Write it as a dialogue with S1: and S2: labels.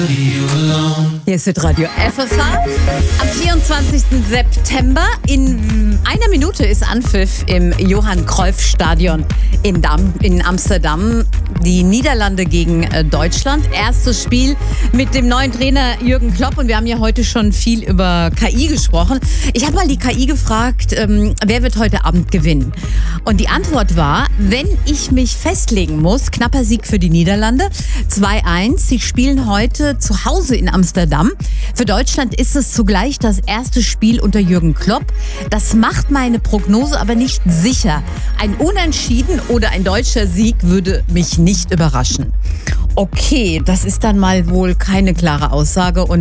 S1: Hier ist das Radio FFH. Am 24. September in einer Minute ist Anpfiff im Johann-Cruyff-Stadion in Amsterdam. Die Niederlande gegen Deutschland. Erstes Spiel mit dem neuen Trainer Jürgen Klopp. Und wir haben ja heute schon viel über KI gesprochen. Ich habe mal die KI gefragt, wer wird heute Abend gewinnen? Und die Antwort war, wenn ich mich festlegen muss, knapper Sieg für die Niederlande. 2-1. Sie spielen heute zu Hause in Amsterdam. Für Deutschland ist es zugleich das erste Spiel unter Jürgen Klopp. Das macht meine Prognose aber nicht sicher. Ein Unentschieden oder ein deutscher Sieg würde mich nicht überraschen. Okay, das ist dann mal wohl keine klare Aussage. Und